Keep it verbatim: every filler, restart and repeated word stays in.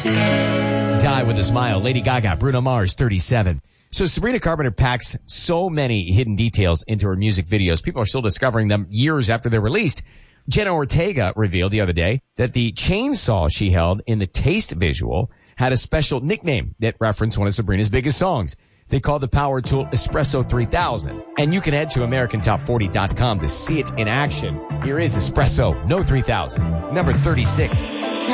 Die with a Smile, Lady Gaga, Bruno Mars, thirty-seven. So Sabrina Carpenter packs so many hidden details into her music videos. People are still discovering them years after they're released. Jenna Ortega revealed the other day that the chainsaw she held in the Taste visual had a special nickname that referenced one of Sabrina's biggest songs. They call the power tool Espresso three thousand. And you can head to American Top forty dot com to see it in action. Here is Espresso No three thousand, number thirty-six.